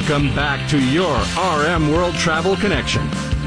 Welcome back to your RM World Travel Connection.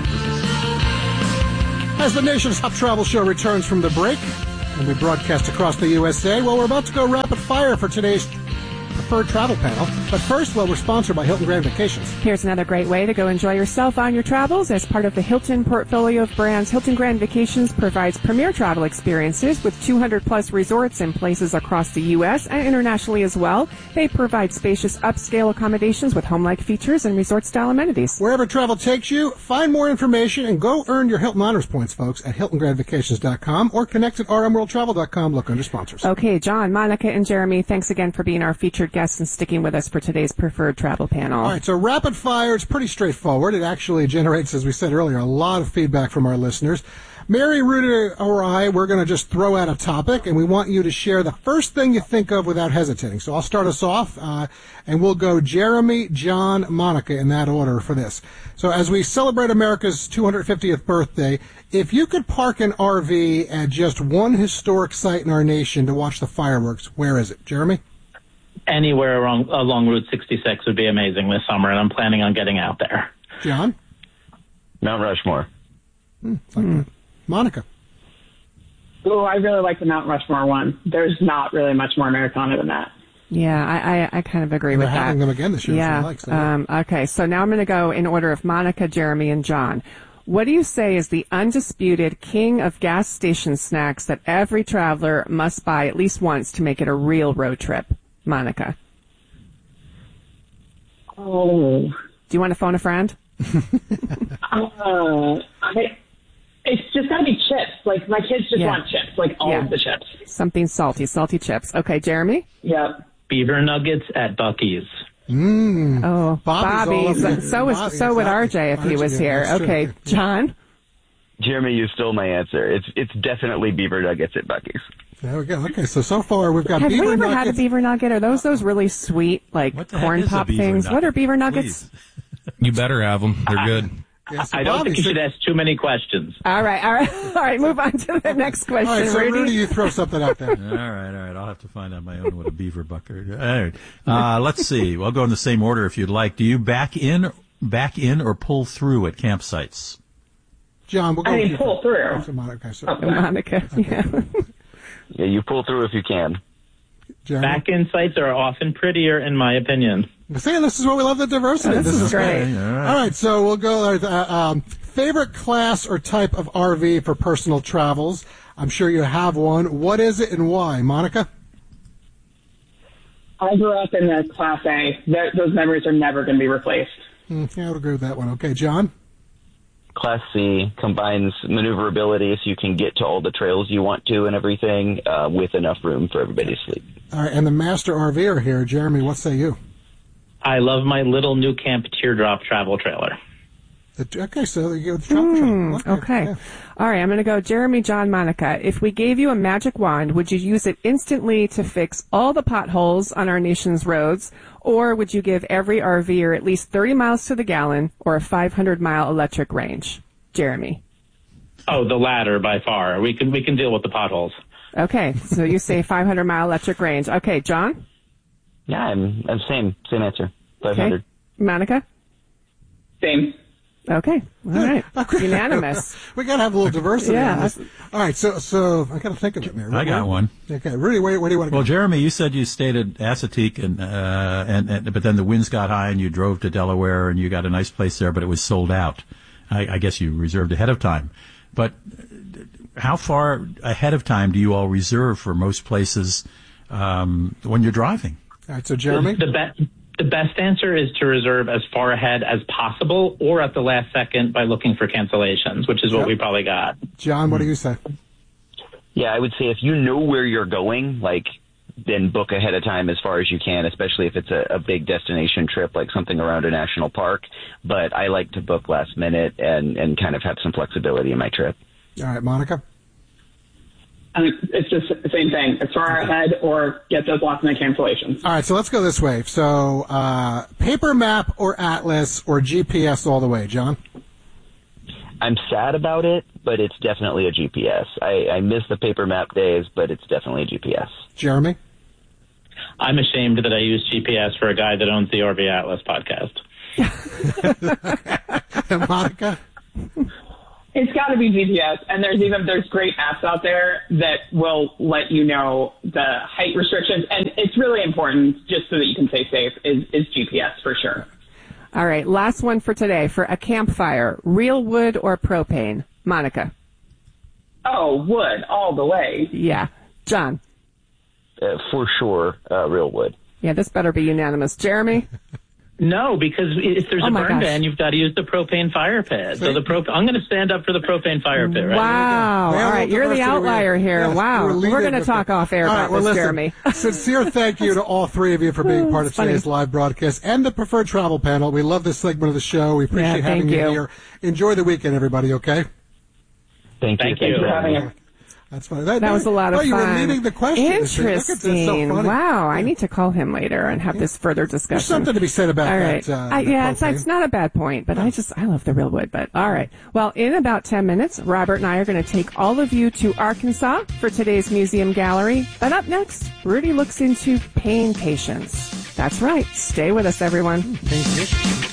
As the nation's top travel show returns from the break, and we broadcast across the USA, well, we're about to go rapid fire for today's preferred travel panel. But first, well, we're sponsored by Hilton Grand Vacations. Here's another great way to go enjoy yourself on your travels. As part of the Hilton portfolio of brands, Hilton Grand Vacations provides premier travel experiences with 200-plus resorts in places across the U.S. and internationally as well. They provide spacious upscale accommodations with home-like features and resort-style amenities. Wherever travel takes you, find more information and go earn your Hilton Honors points, folks, at HiltonGrandVacations.com or connect at rmworldtravel.com. Look under sponsors. Okay, John, Monica, and Jeremy, thanks again for being our featured guests and sticking with us for today's preferred travel panel. All right, so rapid fire, it's pretty straightforward. It actually generates, as we said earlier, a lot of feedback from our listeners. Mary, Rudy, or I, we're going to just throw out a topic, and we want you to share the first thing you think of without hesitating. So I'll start us off, and we'll go Jeremy, John, Monica in that order for this. So as we celebrate America's 250th birthday, if you could park an RV at just one historic site in our nation to watch the fireworks, where is it? Jeremy? Anywhere along Route 66 would be amazing this summer, and I'm planning on getting out there. John? Mount Rushmore. Monica? Oh, I really like the Mount Rushmore one. There's not really much more Americana than that. Yeah, I kind of agree with that. We're having them again this year. Yeah. Okay, so now I'm going to go in order of Monica, Jeremy, and John. What do you say is the undisputed king of gas station snacks that every traveler must buy at least once to make it a real road trip? Monica. Oh. Do you want to phone a friend? It's just got to be chips. Like, my kids just want chips, like all of the chips. Something salty chips. Okay, Jeremy? Yep. Beaver nuggets at Buc-ee's. Oh, Bobby's. So would RJ if he was here. Okay, John? Jeremy, you stole my answer. It's definitely beaver nuggets at Buc-ee's. There we go. Okay, so far we've got Have beaver nuggets. Have you ever had a beaver nugget? Are those really sweet, like corn pop things? What are beaver nuggets? You better have them. They're good. Yeah, so I don't Bobby, think you should ask too many questions. All right. Move on to the next question. All right, so Rudy, you throw something out there. All right. I'll have to find out my own what a beaver bucket. All right. Let's see. I'll go in the same order if you'd like. Do you back in or pull through at campsites? John, we'll go. I mean, pull through. Monica. Yeah. Yeah, you pull through if you can. Jeremy? Back-in sites are often prettier, in my opinion. See, this is what we love, the diversity. This is great. All right, so we'll go. Favorite class or type of RV for personal travels? I'm sure you have one. What is it and why? Monica? I grew up in the Class A. Those memories are never going to be replaced. Yeah, I would agree with that one. Okay, John? Class C combines maneuverability so you can get to all the trails you want to and everything with enough room for everybody to sleep. All right, and the master RVer here, Jeremy, what say you? I love my little New Camp Teardrop travel trailer. Okay, so you go with the travel trailer. Okay. Yeah. All right, I'm going to go Jeremy, John, Monica. If we gave you a magic wand, would you use it instantly to fix all the potholes on our nation's roads, or would you give every RVer at least 30 miles to the gallon or a 500-mile electric range? Jeremy. Oh, the latter by far. We can deal with the potholes. Okay, so you say 500-mile electric range. Okay, John? Yeah, I'm same answer. 500. Okay. Monica? Same. Okay, all right. Unanimous. We got to have a little diversity. Yeah. On this. All right, so I got to think of it, Mary. I got one. Okay, Rudy, where do you want to go? Well, Jeremy, you said you stayed at Assateague, but then the winds got high and you drove to Delaware and you got a nice place there, but it was sold out. I guess you reserved ahead of time. But how far ahead of time do you all reserve for most places when you're driving? All right, so Jeremy? The best answer is to reserve as far ahead as possible or at the last second by looking for cancellations, which is what we probably got. John, what do you say? Yeah, I would say if you know where you're going, then book ahead of time as far as you can, especially if it's a big destination trip, like something around a national park. But I like to book last minute and kind of have some flexibility in my trip. All right, Monica? It's just the same thing. As far ahead or get those last-minute cancellations. All right, so let's go this way. So paper map or atlas or GPS all the way. John? I'm sad about it, but it's definitely a GPS. I miss the paper map days, but it's definitely a GPS. Jeremy? I'm ashamed that I use GPS for a guy that owns the RV Atlas podcast. Monica? It's got to be GPS, and there's great apps out there that will let you know the height restrictions, and it's really important just so that you can stay safe is GPS for sure. All right, last one for today. For a campfire, real wood or propane? Monica. Oh, wood all the way. Yeah. John. For sure, real wood. Yeah, this better be unanimous. Jeremy? No, because if there's a burn ban, you've got to use the propane fire pit. So I'm going to stand up for the propane fire pit. Right? Wow. All right, you're the outlier here. Yes, wow. We're going to talk off air about this, Jeremy. Sincere thank you to all three of you for being part of today's live broadcast and the Preferred Travel Panel. We love this segment of the show. We appreciate having you here. Enjoy the weekend, everybody, okay? Thank you. Thanks for having us. That's funny. That was a lot of fun. You were leading the question. Interesting. So funny. Wow. I need to call him later and have this further discussion. There's something to be said about all right. that. It's not a bad point, but I love the real wood. But all right. Well, in about 10 minutes, Robert and I are going to take all of you to Arkansas for today's museum gallery. But up next, Rudy looks into pain patients. That's right. Stay with us, everyone. Pain patients.